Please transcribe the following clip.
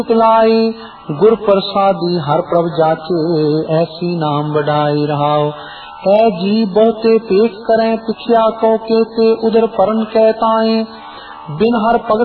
लाई गुर प्रसादी हर प्रभ जाचे, ऐसी नाम बढ़ाई रहाओ। है जी बहुते पेट करें पिछिया को केते, उधर परन कहताएं बिन हर भगत